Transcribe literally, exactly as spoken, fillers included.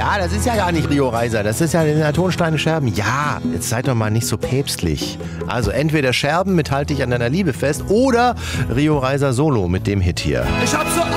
Ja, das ist ja gar nicht Rio Reiser. Das ist ja den Tonsteine Scherben. Ja, jetzt seid doch mal nicht so päpstlich. Also entweder Scherben mit Halt dich an deiner Liebe fest oder Rio Reiser Solo mit dem Hit hier. Ich hab so